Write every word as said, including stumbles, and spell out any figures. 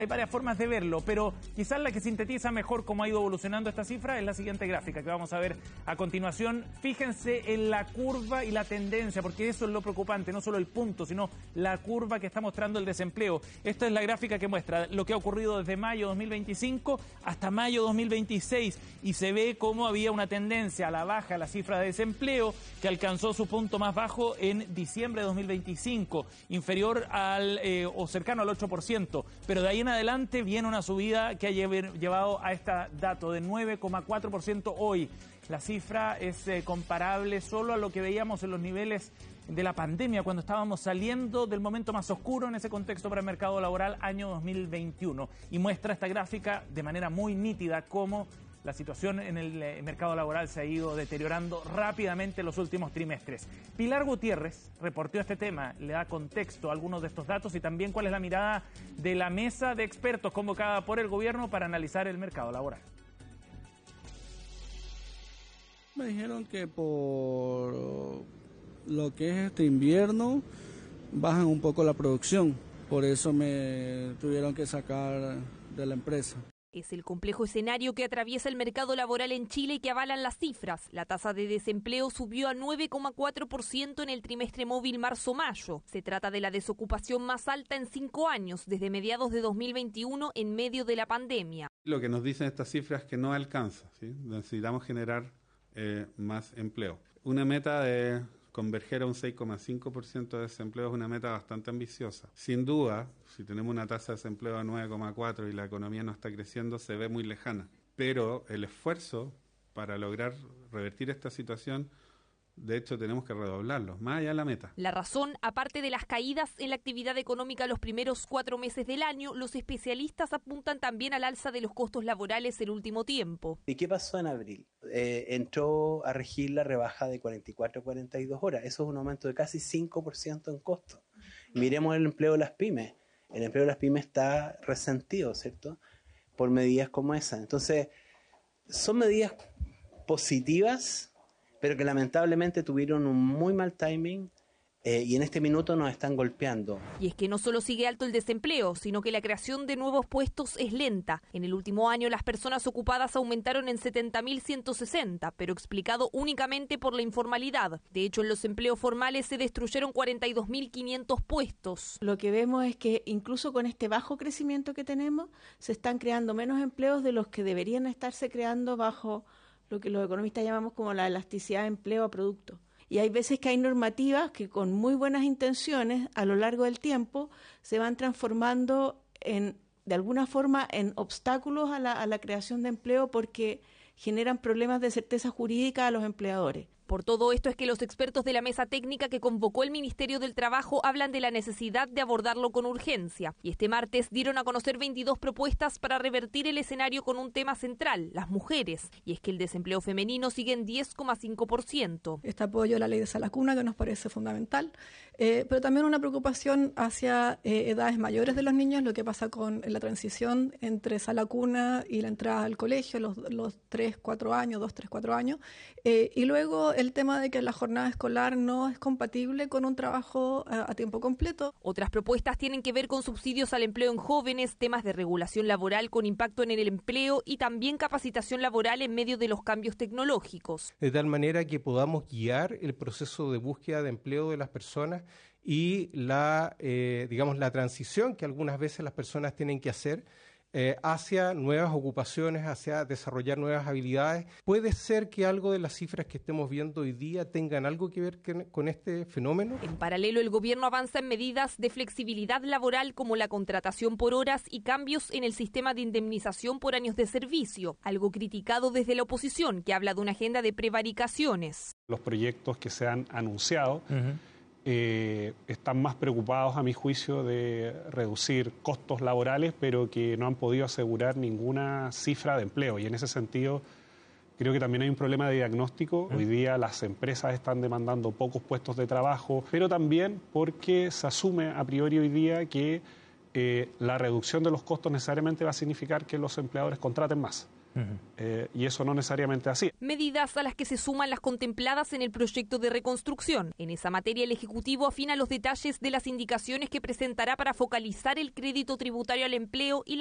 Hay varias formas de verlo, pero quizás la que sintetiza mejor cómo ha ido evolucionando esta cifra es la siguiente gráfica que vamos a ver a continuación. Fíjense en la curva y la tendencia, porque eso es lo preocupante, no solo el punto, sino la curva que está mostrando el desempleo. Esta es la gráfica que muestra lo que ha ocurrido desde mayo dos mil veinticinco hasta mayo dos mil veintiséis y se ve cómo había una tendencia a la baja la cifra de desempleo que alcanzó su punto más bajo en diciembre de dos mil veinticinco, inferior al eh, o cercano al ocho por ciento, pero de ahí en adelante viene una subida que ha llevado a este dato de nueve coma cuatro por ciento hoy. La cifra es eh, comparable solo a lo que veíamos en los niveles de la pandemia, cuando estábamos saliendo del momento más oscuro en ese contexto para el mercado laboral, año dos mil veintiuno. Y muestra esta gráfica de manera muy nítida cómo la situación en el mercado laboral se ha ido deteriorando rápidamente en los últimos trimestres. Pilar Gutiérrez reportó este tema, le da contexto a algunos de estos datos y también cuál es la mirada de la mesa de expertos convocada por el gobierno para analizar el mercado laboral. Me dijeron que por lo que es este invierno bajan un poco la producción, por eso me tuvieron que sacar de la empresa. Es el complejo escenario que atraviesa el mercado laboral en Chile y que avalan las cifras. La tasa de desempleo subió a nueve coma cuatro por ciento en el trimestre móvil marzo-mayo. Se trata de la desocupación más alta en cinco años, desde mediados de dos mil veintiuno, en medio de la pandemia. Lo que nos dicen estas cifras es que no alcanza, ¿sí? Necesitamos generar eh, más empleo. Una meta de converger a un seis coma cinco por ciento de desempleo es una meta bastante ambiciosa. Sin duda, si tenemos una tasa de desempleo de nueve coma cuatro y la economía no está creciendo, se ve muy lejana. Pero el esfuerzo para lograr revertir esta situación, de hecho, tenemos que redoblarlo, más allá de la meta. La razón, aparte de las caídas en la actividad económica los primeros cuatro meses del año, los especialistas apuntan también al alza de los costos laborales el último tiempo. ¿Y qué pasó en abril? Eh, entró a regir la rebaja de cuarenta y cuatro a cuarenta y dos horas. Eso es un aumento de casi cinco por ciento en costos. Miremos el empleo de las pymes. El empleo de las pymes está resentido, ¿cierto? Por medidas como esa. Entonces, son medidas positivas, pero que lamentablemente tuvieron un muy mal timing eh, y en este minuto nos están golpeando. Y es que no solo sigue alto el desempleo, sino que la creación de nuevos puestos es lenta. En el último año las personas ocupadas aumentaron en setenta mil ciento sesenta, pero explicado únicamente por la informalidad. De hecho, en los empleos formales se destruyeron cuarenta y dos mil quinientos puestos. Lo que vemos es que incluso con este bajo crecimiento que tenemos, se están creando menos empleos de los que deberían estarse creando bajo lo que los economistas llamamos como la elasticidad de empleo a producto. Y hay veces que hay normativas que con muy buenas intenciones a lo largo del tiempo se van transformando en, de alguna forma, en obstáculos a la, a la creación de empleo porque generan problemas de certeza jurídica a los empleadores. Por todo esto es que los expertos de la mesa técnica que convocó el Ministerio del Trabajo hablan de la necesidad de abordarlo con urgencia. Y este martes dieron a conocer veintidós propuestas para revertir el escenario con un tema central, las mujeres. Y es que el desempleo femenino sigue en diez coma cinco por ciento. Este apoyo a la ley de sala cuna que nos parece fundamental, eh, pero también una preocupación hacia eh, edades mayores de los niños, lo que pasa con la transición entre sala cuna y la entrada al colegio, los, los tres, cuatro años, dos, tres, cuatro años, eh, y luego el tema de que la jornada escolar no es compatible con un trabajo a, a tiempo completo. Otras propuestas tienen que ver con subsidios al empleo en jóvenes, temas de regulación laboral con impacto en el empleo y también capacitación laboral en medio de los cambios tecnológicos. De tal manera que podamos guiar el proceso de búsqueda de empleo de las personas y la, eh, digamos, la transición que algunas veces las personas tienen que hacer Eh, hacia nuevas ocupaciones, hacia desarrollar nuevas habilidades. ¿Puede ser que algo de las cifras que estemos viendo hoy día tengan algo que ver que, con este fenómeno? En paralelo, el gobierno avanza en medidas de flexibilidad laboral como la contratación por horas y cambios en el sistema de indemnización por años de servicio, algo criticado desde la oposición, que habla de una agenda de prevaricaciones. Los proyectos que se han anunciado uh-huh. Eh, están más preocupados, a mi juicio, de reducir costos laborales, pero que no han podido asegurar ninguna cifra de empleo. Y en ese sentido, creo que también hay un problema de diagnóstico. Hoy día las empresas están demandando pocos puestos de trabajo, pero también porque se asume a priori hoy día que eh, la reducción de los costos necesariamente va a significar que los empleadores contraten más. Uh-huh. Eh, y eso no necesariamente es así. Medidas a las que se suman las contempladas en el proyecto de reconstrucción. En esa materia, el Ejecutivo afina los detalles de las indicaciones que presentará para focalizar el crédito tributario al empleo y la